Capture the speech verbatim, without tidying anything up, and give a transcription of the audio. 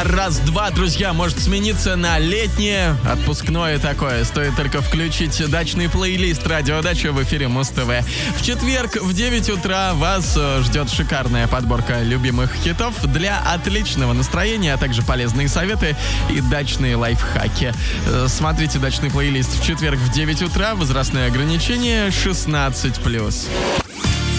на раз-два, друзья, может смениться на летнее, отпускное такое. Стоит только включить дачный плейлист «Радио Дача» в эфире Муз-ТВ. В четверг в девять утра вас ждет шикарная подборка любимых хитов для отличного настроения, а также полезные советы и дачные лайфхаки. Смотрите дачный плейлист в четверг в девять утра. Возрастное ограничение шестнадцать плюс.